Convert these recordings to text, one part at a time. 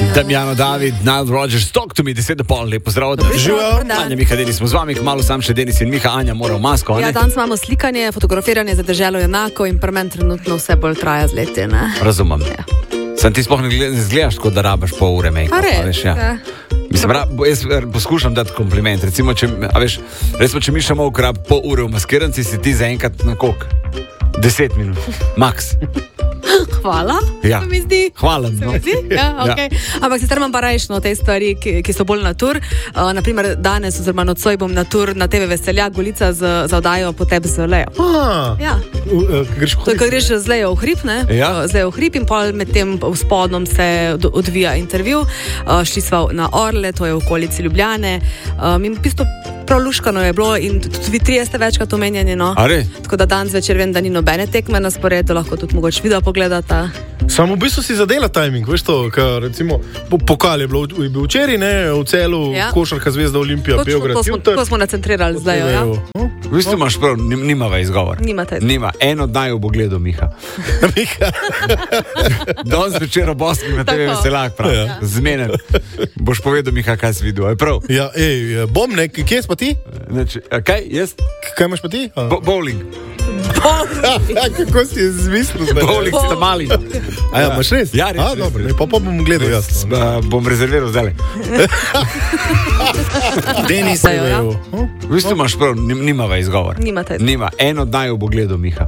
Damjano David, Nile Rodgers, Talk to me, 10:30, lepo zdrav. Živijo. Anja, Miha, Denis smo z vami, kmalo sam še Denis in Miha, Anja mora v masko. Ja, danes imamo slikanje, fotografiranje za deželo enako in pri meni trenutno vse bolj traja z leti, ne? Razumem. Ja. Sam ti sploh ne izgledaš, kot da rabaš pol ure make-upa, veš, ja. Mislim, jaz poskušam dati kompliment. Recimo, če Miša Molk rab pol ure v maskiranci, si ti zaenkrat na koliko? 10 minut, max. Hvala, Ja. mi zdi. Hvala. No. Ja, okay. Ampak sicer imam pa rajšno te stvari, ki so bolj natur. Naprimer, danes oziroma nocoj bom natur na TV Veseljak, Golica za oddajo Po tebi z Lejo. Ja. Greš To je, ko greš z Lejo v hrib, ne? Ja. Z Lejo v hrib in pol med tem spodnom se odvija intervju. Šli sva na Orle, to je v okolici Ljubljane. In v bistvu prav luškano je bilo in tudi vi trije ste večkrat omenjeni, no. A res? Tako da danes večer vem, da ni nobene tekme na sporedu, lahko tudi mogoče video pogledata. Samo v bistvu si zadela timing, veš to, ker recimo pokal je bil včeraj, ne, v Celu, Ja. Košarka Zvezda Olimpija, Beograd. To smo nacentrirali zdaj, ja. V bistvu imaš prav, nimava izgovor. Nimate. Nima, eno oddajo bo gledal Miha. Danes večer ob 8 na TV Tako. Veseljak, prav. Ja. Zmenen. Boš povedal Miha, kaj si videl, je prav? Ja, bom nek, kje si pa ti? Znači, kaj, jaz? Kaj imaš pa ti? Bowling. Kako si je zmislil zdaj? Bowling sta mali. A ja, imaš res? Ja, res, A, res, dobro, res. pa bom gledal, jasno. Bom rezerviral zdaj. Denis Ja, ja. V bistvu imaš prav, nimava izgovor. Nimate. Nima, eno oddajo bo gledal Miha.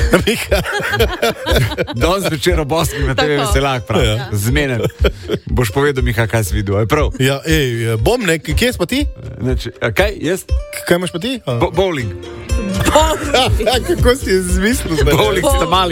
Danes večer ob 8 na TV Tako. Veseljak, prav. Ja. Zmenen. Boš povedal Miha, kaj si videl, je prav? Ja, bom nek, kje si pa ti? Znači, kaj, jaz? Kaj imaš pa ti? Bowling. Kako si je zmislil zdaj? Bowling sta mali.